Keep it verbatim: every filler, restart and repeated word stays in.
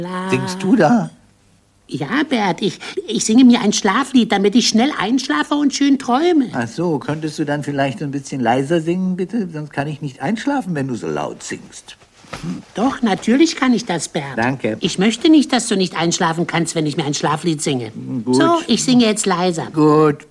Singst du da? Ja, Bert, ich, ich singe mir ein Schlaflied, damit ich schnell einschlafe und schön träume. Ach so, könntest du dann vielleicht ein bisschen leiser singen, bitte? Sonst kann ich nicht einschlafen, wenn du so laut singst. Doch, natürlich kann ich das, Bert. Danke. Ich möchte nicht, dass du nicht einschlafen kannst, wenn ich mir ein Schlaflied singe. Gut. So, ich singe jetzt leiser. Gut.